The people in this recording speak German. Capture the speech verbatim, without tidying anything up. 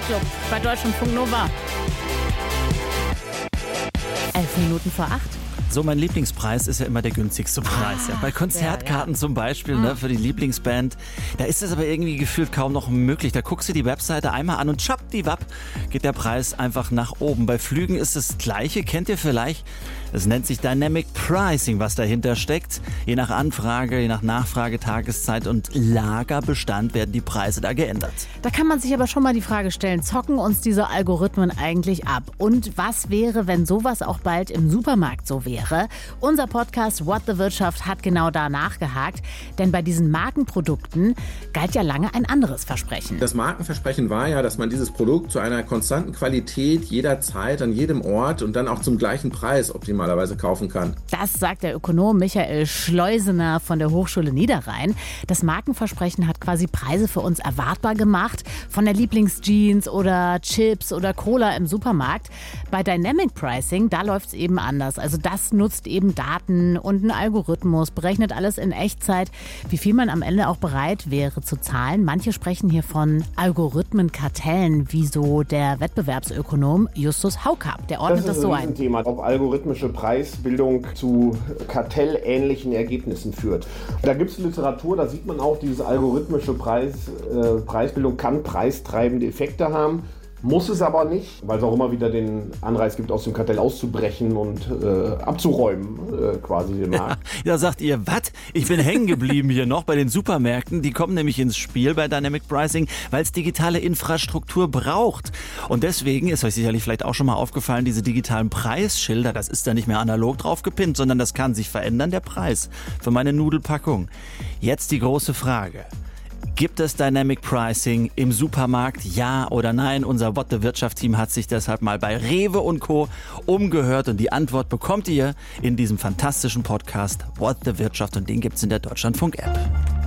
Wissensclub bei Deutschlandfunk Nova. Elf Minuten vor acht. So, mein Lieblingspreis ist ja immer der günstigste Preis. Ah, ja. Bei Konzertkarten ja, ja. zum Beispiel, ah. ne, für die Lieblingsband. Da ist es aber irgendwie gefühlt kaum noch möglich. Da guckst du die Webseite einmal an und schappdiwapp geht der Preis einfach nach oben. Bei Flügen ist das Gleiche. Kennt ihr vielleicht? Es nennt sich Dynamic Pricing, was dahinter steckt. Je nach Anfrage, je nach Nachfrage, Tageszeit und Lagerbestand werden die Preise da geändert. Da kann man sich aber schon mal die Frage stellen, zocken uns diese Algorithmen eigentlich ab? Und was wäre, wenn sowas auch bald im Supermarkt so wäre? Unser Podcast What the Wirtschaft hat genau da nachgehakt, denn bei diesen Markenprodukten galt ja lange ein anderes Versprechen. Das Markenversprechen war ja, dass man dieses Produkt zu einer konstanten Qualität jederzeit, an jedem Ort und dann auch zum gleichen Preis optimalerweise kaufen kann. Das sagt der Ökonom Michael Schleusener von der Hochschule Niederrhein. Das Markenversprechen hat quasi Preise für uns erwartbar gemacht, von der Lieblingsjeans oder Chips oder Cola im Supermarkt. Bei Dynamic Pricing, da läuft es eben anders. Also das nutzt eben Daten und einen Algorithmus, berechnet alles in Echtzeit, wie viel man am Ende auch bereit wäre zu zahlen. Manche sprechen hier von Algorithmenkartellen, wie so der Wettbewerbsökonom Justus Haukapp. Der ordnet das, das so ein ein. Thema, ob algorithmische Preisbildung zu kartellähnlichen Ergebnissen führt. Da gibt es Literatur, da sieht man auch, diese algorithmische Preis, äh, Preisbildung kann preistreibende Effekte haben. Muss es aber nicht, weil es auch immer wieder den Anreiz gibt, aus dem Kartell auszubrechen und äh, abzuräumen, äh, quasi den Markt. Ja, da sagt ihr, was? Ich bin hängen geblieben hier noch bei den Supermärkten. Die kommen nämlich ins Spiel bei Dynamic Pricing, weil es digitale Infrastruktur braucht. Und deswegen ist euch sicherlich vielleicht auch schon mal aufgefallen, diese digitalen Preisschilder, das ist da nicht mehr analog drauf gepinnt, sondern das kann sich verändern, der Preis für meine Nudelpackung. Jetzt die große Frage. Gibt es Dynamic Pricing im Supermarkt, ja oder nein? Unser What the Wirtschaft-Team hat sich deshalb mal bei Rewe und Co. umgehört und die Antwort bekommt ihr in diesem fantastischen Podcast What the Wirtschaft und den gibt's in der Deutschlandfunk-App.